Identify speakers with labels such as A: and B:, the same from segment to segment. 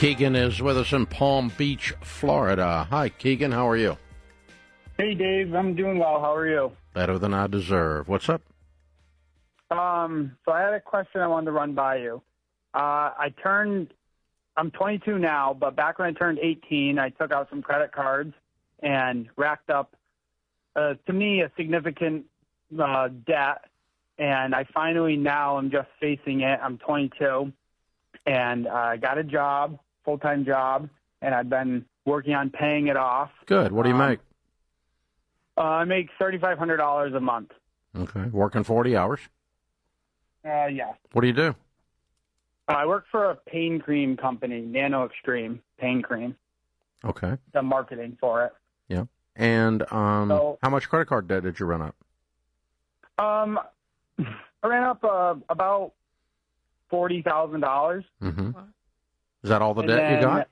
A: Keegan is with us in Palm Beach, Florida. Hi, Keegan. How are you?
B: Hey, Dave. I'm doing well. How are you?
A: Better than I deserve. What's up?
B: So I had a question I wanted to run by you. I'm 22 now, but back when I turned 18, I took out some credit cards and racked up, to me, a significant debt. And I finally now am just facing it. I'm 22, and I got a job, full-time job, and I've been working on paying it off.
A: Good. What do you make?
B: I make $3,500 a month.
A: Okay. Working 40 hours?
B: Yeah.
A: What do you do?
B: I work for a pain cream company, Nano Extreme Pain Cream.
A: Okay.
B: The marketing for it.
A: Yeah. And how much credit card debt did you run up?
B: I ran up about $40,000.
A: Mm-hmm. Is that all the debt you got?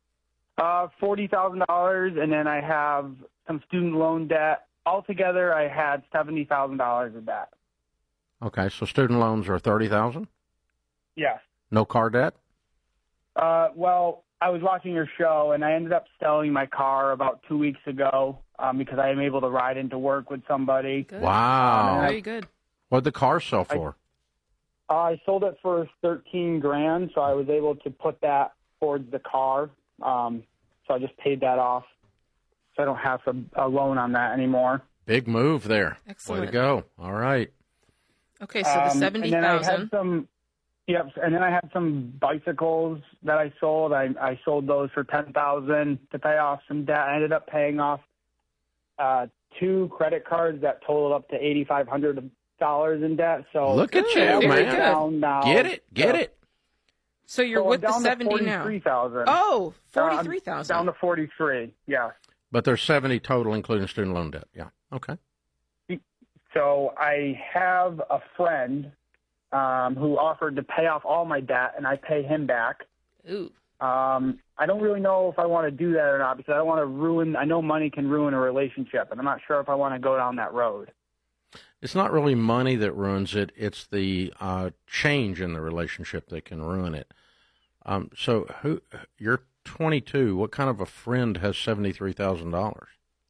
B: $40,000, and then I have some student loan debt. Altogether, I had $70,000 of debt.
A: Okay, so student loans are $30,000?
B: Yes.
A: No car debt?
B: Well, I was watching your show, and I ended up selling my car about 2 weeks ago because I am able to ride into work with somebody.
C: Good.
A: Wow.
C: Very good.
A: What'd the car sell for?
B: I sold it for $13,000, so I was able to put that towards the car. So I just paid that off, so I don't have a loan on that anymore.
A: Big move there.
C: Excellent.
A: Way to go. All right.
C: Okay, so the 70,000.
B: Yep, and then I had some bicycles that I sold. I sold those for $10,000 to pay off some debt. I ended up paying off 2 credit cards that totaled up to $8,500 in debt. So
A: look at you, man.
B: Now.
A: Get it.
C: So you're with the 70 now. Oh, 43,000.
B: Down to 43, yeah.
A: But there's 70 total, including student loan debt. Yeah. Okay.
B: So I have a friend who offered to pay off all my debt, and I pay him back.
C: Ooh.
B: I don't really know if I want to do that or not because I don't want to ruin. I know money can ruin a relationship, and I'm not sure if I want to go down that road.
A: It's not really money that ruins it. It's the change in the relationship that can ruin it. So you're 22. What kind of a friend has $73,000?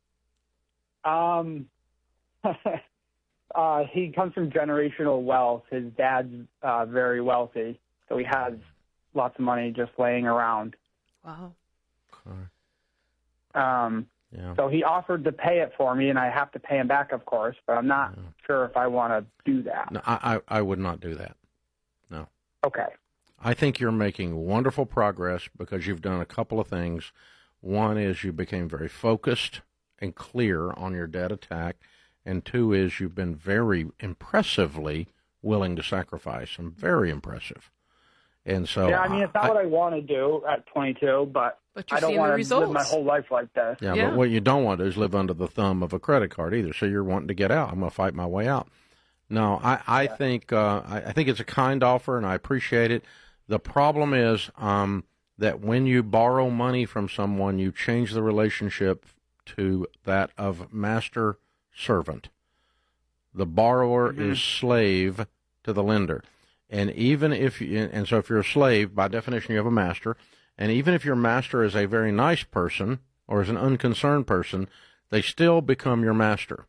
B: He comes from generational wealth. His dad's very wealthy, so he has lots of money just laying around.
C: Wow.
A: Okay. Yeah.
B: So he offered to pay it for me, and I have to pay him back, of course, but I'm not sure if I want to do that.
A: No, I would not do that. No.
B: Okay.
A: I think you're making wonderful progress because you've done a couple of things. One is you became very focused and clear on your debt attack, and 2 is you've been very impressively willing to sacrifice. I'm very impressive. And so,
B: yeah, I mean, it's not what I want to do at 22, but I don't want to live my whole life like this.
A: Yeah, but what you don't want to do is live under the thumb of a credit card either. So you're wanting to get out. I'm going to fight my way out. No, I think it's a kind offer, and I appreciate it. The problem is that when you borrow money from someone, you change the relationship to that of master-servant. The borrower is slave to the lender. And even if so if you're a slave, by definition, you have a master. And even if your master is a very nice person or is an unconcerned person, they still become your master.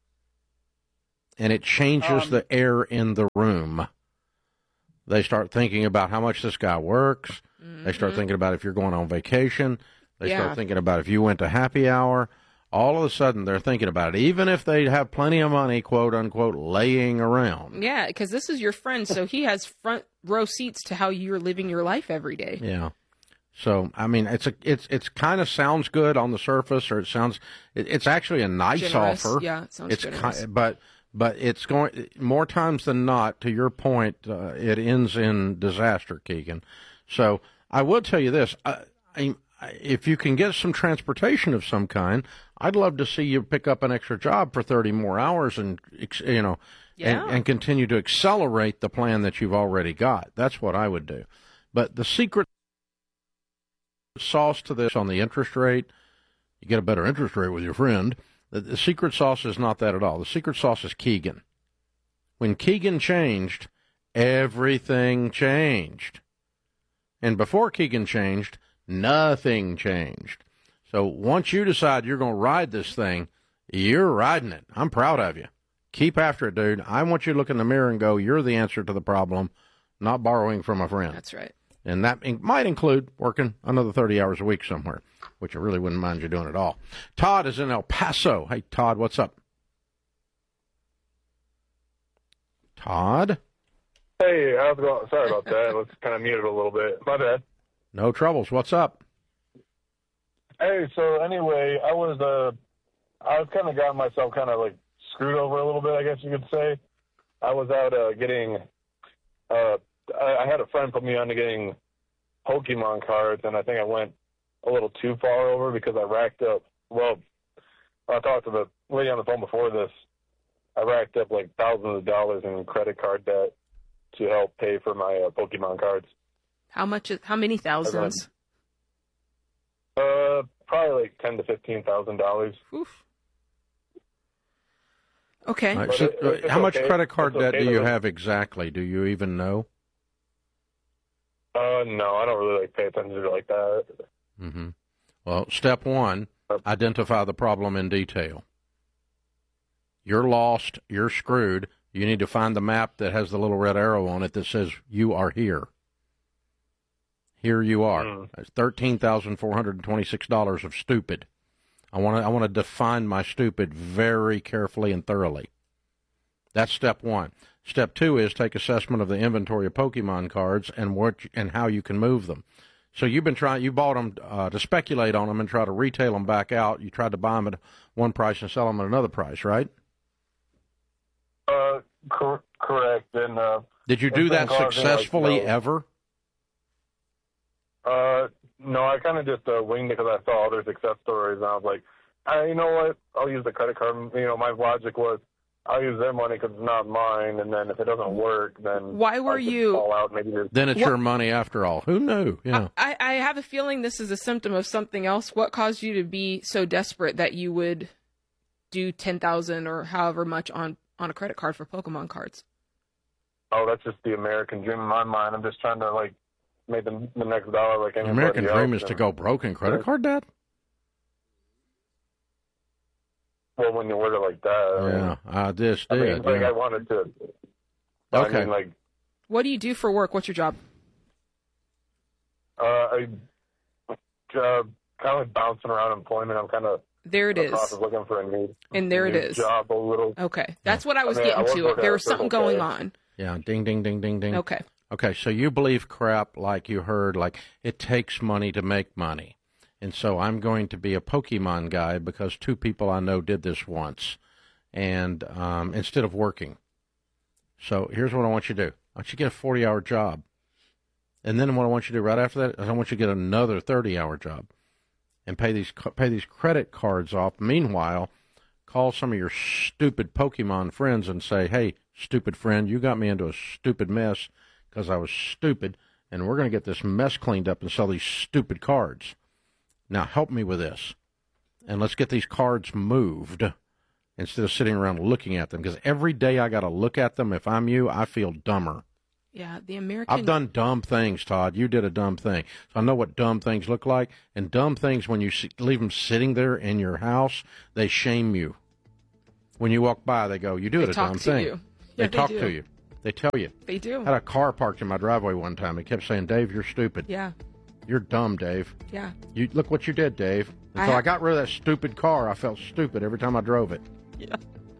A: And it changes the air in the room. They start thinking about how much this guy works. Mm-hmm. They start thinking about if you're going on vacation. They start thinking about if you went to happy hour. All of a sudden, they're thinking about it, even if they have plenty of money, quote unquote, laying around.
C: Yeah, because this is your friend, so he has front row seats to how you're living your life every day.
A: Yeah. So I mean, it's kind of sounds good on the surface, or it's actually a nice
C: generous
A: offer.
C: Yeah, it sounds generous.
A: But it's going more times than not. To your point, it ends in disaster, Keegan. So I will tell you this: if you can get some transportation of some kind, I'd love to see you pick up an extra job for 30 more hours and and continue to accelerate the plan that you've already got. That's what I would do. But the secret sauce to this on the interest rate, you get a better interest rate with your friend. The secret sauce is not that at all. The secret sauce is Keegan. When Keegan changed, everything changed. And before Keegan changed, nothing changed. So once you decide you're going to ride this thing, you're riding it. I'm proud of you. Keep after it, dude. I want you to look in the mirror and go, you're the answer to the problem, not borrowing from a friend.
C: That's right.
A: And that might include working another 30 hours a week somewhere, which I really wouldn't mind you doing at all. Todd is in El Paso. Hey, Todd, what's up? Todd?
D: Hey, how's it going? Sorry about that. I was kind of muted a little bit. My bad.
A: No troubles. What's up?
D: Hey, so anyway, I was kind of got myself kind of like screwed over a little bit, I guess you could say. I was out getting, I had a friend put me on to getting Pokemon cards, and I think I went a little too far over because I racked up, well, I talked to the lady on the phone before this, I racked up like thousands of dollars in credit card debt to help pay for my Pokemon cards.
C: How many thousands?
D: Probably like $10,000 to $15,000.
C: Oof. Okay.
A: Right, so, how much credit card debt do you have exactly? Do you even know?
D: No, I don't really pay attention to it like that.
A: Mm-hmm. Well, step one, identify the problem in detail. You're lost. You're screwed. You need to find the map that has the little red arrow on it that says you are here. Here you are. That's $13,426 of stupid. I want to define my stupid very carefully and thoroughly. That's step one. Step two is take assessment of the inventory of Pokemon cards and how you can move them. So you bought them to speculate on them and try to retail them back out. You tried to buy them at one price and sell them at another price, right?
D: Correct. And
A: did you do that successfully ever?
D: No, I kind of just winged it because I saw other success stories, and I was like, you know what? I'll use the credit card. You know, my logic was, I'll use their money because it's not mine, and then if it doesn't work, then
C: why were you?
D: Fall out. Maybe
A: then it's your money after all. Who knew? Yeah.
C: I have a feeling this is a symptom of something else. What caused you to be so desperate that you would do $10,000 or however much on a credit card for Pokemon cards?
D: Oh, that's just the American dream in my mind. I'm just trying to make the next dollar like anybody else.
A: The American dream is to go broke in credit card debt?
D: Well, when you word it like that.
A: I did.
D: I wanted to.
A: Okay.
D: I mean,
C: what do you do for work? What's your job?
D: I kind of bouncing around employment. I'm kind of
C: there. It is
D: looking for a new
C: and there it is
D: job a little.
C: Okay, that's what I was getting to. There was something going on.
A: Yeah, ding, ding, ding, ding, ding.
C: Okay,
A: so you believe crap like you heard, like it takes money to make money. And so I'm going to be a Pokemon guy because two people I know did this once, and instead of working. So here's what I want you to do. I want you to get a 40-hour job. And then what I want you to do right after that is I want you to get another 30-hour job and pay these credit cards off. Meanwhile, call some of your stupid Pokemon friends and say, hey, stupid friend, you got me into a stupid mess because I was stupid, and we're going to get this mess cleaned up and sell these stupid cards. Now help me with this, and let's get these cards moved instead of sitting around looking at them, because every day I got to look at them. If I'm you, I feel dumber.
C: Yeah, the American...
A: I've done dumb things, Todd. You did a dumb thing. So I know what dumb things look like, and dumb things, when you leave them sitting there in your house, they shame you. When you walk by, they go, you did a dumb thing.
C: You.
A: They
C: Yeah,
A: talk
C: do.
A: to you. They tell you.
C: They do.
A: I had a car parked in my driveway one time. It kept saying, Dave, you're stupid.
C: Yeah.
A: You're dumb, Dave.
C: Yeah.
A: You look what you did, Dave. And so I got rid of that stupid car. I felt stupid every time I drove it.
C: Yeah.